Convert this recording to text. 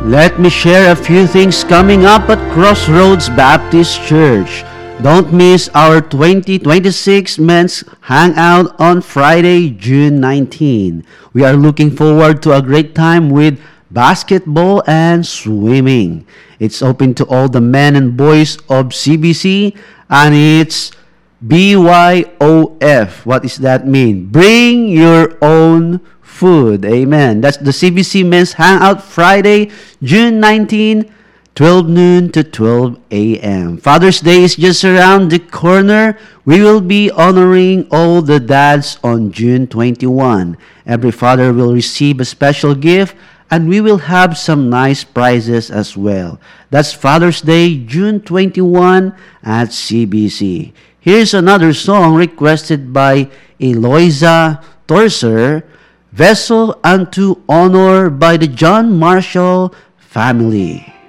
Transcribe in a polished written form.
Let me share a few things coming up at Crossroads Baptist Church. Don't miss our 2026 Men's Hangout on Friday, June 19. We are looking forward to a great time with basketball and swimming. It's open to all the men and boys of CBC, and it's BYOF. What does that mean? Bring your own food. Amen. That's the CBC Men's Hangout Friday, June 19, 12 noon to 12 a.m. Father's Day is just around the corner. We will be honoring all the dads on June 21. Every father will receive a special gift, and we will have some nice prizes as well. That's Father's Day, June 21 at CBC. Here's another song requested by Eloisa Torser, Vessel unto Honor by the John Marshall Family.